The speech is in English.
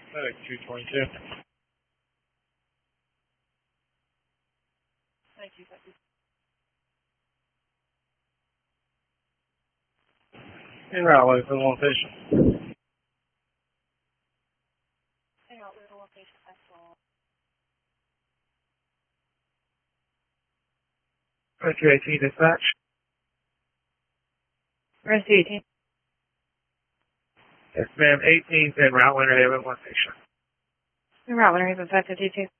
222. Thank you. En route, wait for the location. En route, wait for the location. Excellent. Rescue 18 dispatch. Rescue 18. Yes, ma'am. 18's en route, Winter Haven, location. En route, Winter Haven 552.